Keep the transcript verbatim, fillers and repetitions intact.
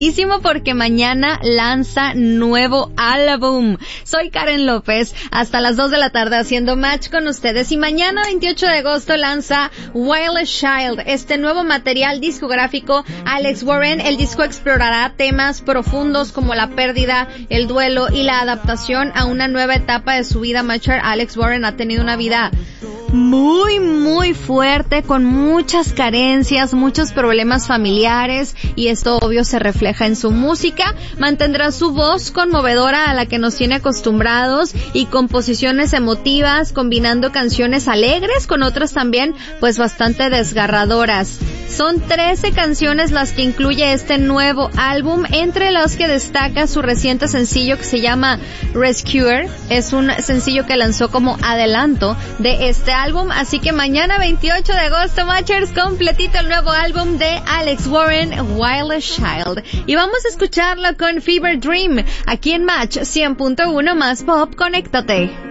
Porque mañana lanza nuevo álbum. Soy Karen López, hasta las dos de la tarde haciendo match con ustedes. Y mañana, veintiocho de agosto, lanza Wildest Child, este nuevo material discográfico. Alex Warren, el disco explorará temas profundos como la pérdida, el duelo y la adaptación a una nueva etapa de su vida. Matcher, Alex Warren ha tenido una vida muy, muy fuerte, con muchas carencias, muchos problemas familiares, y esto obvio se refleja en su música. Mantendrá su voz conmovedora a la que nos tiene acostumbrados y composiciones emotivas, combinando canciones alegres con otras también pues bastante desgarradoras. Son trece canciones las que incluye este nuevo álbum, entre las que destaca su reciente sencillo que se llama Rescuer. Es un sencillo que lanzó como adelanto de este álbum, así que mañana veintiocho de agosto, Matchers, completito el nuevo álbum de Alex Warren, Wildest Child. Y vamos a escucharlo con Fever Dream, aquí en Match cien punto uno más Pop. Conéctate.